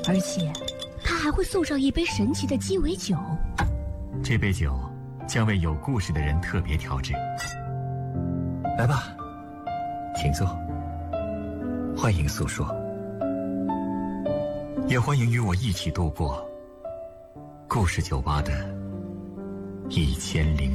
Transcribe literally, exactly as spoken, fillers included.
而且他还会送上一杯神奇的鸡尾酒。 这杯酒将为有故事的人特别调制。来吧，请坐，欢迎诉说，也欢迎与我一起度过故事酒吧的一千零